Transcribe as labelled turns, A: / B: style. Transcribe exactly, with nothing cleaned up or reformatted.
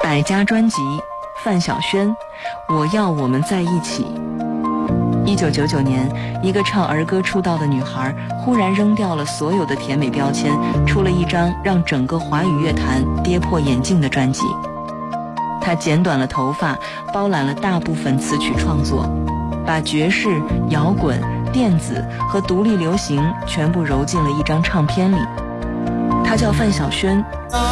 A: 百家专辑，范晓萱，我要我们在一起。一九九九年，一个唱儿歌出道的女孩忽然扔掉了所有的甜美标签，出了一张让整个华语乐坛跌破眼镜的专辑。她剪短了头发，包揽了大部分词曲创作，把爵士、摇滚、电子和独立流行全部揉进了一张唱片里。她叫范晓萱。